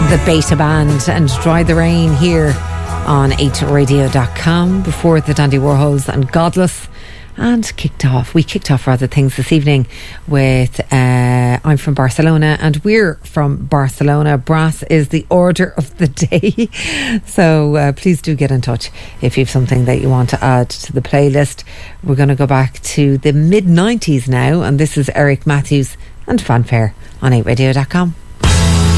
The Beta Band and Dry the Rain here on 8radio.com before the Dandy Warhols and Godless. And we kicked off rather things this evening with I'm from Barcelona and we're from Barcelona. Brass is the order of the day. So please do get in touch if you have something that you want to add to the playlist. We're going to go back to the mid-90s now, and this is Eric Matthews and Fanfare on 8radio.com.